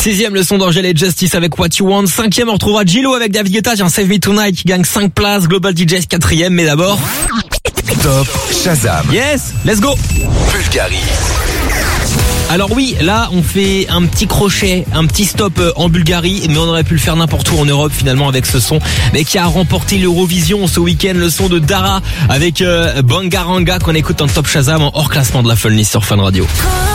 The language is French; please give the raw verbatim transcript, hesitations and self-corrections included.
Sixième leçon d'Angèle et Justice avec What You Want. Cinquième, on retrouvera Gillo avec David Guetta, tiens, Save Me Tonight qui gagne cinq places. Global D Js quatrième, mais d'abord... Top Shazam. Yes, let's go. Bulgarie. Alors oui, là on fait un petit crochet, un petit stop en Bulgarie, mais on aurait pu le faire n'importe où en Europe finalement avec ce son, mais qui a remporté l'Eurovision ce week-end, le son de Dara avec euh, Bangaranga qu'on écoute en Top Shazam en hors classement de la Funny sur Fun Radio.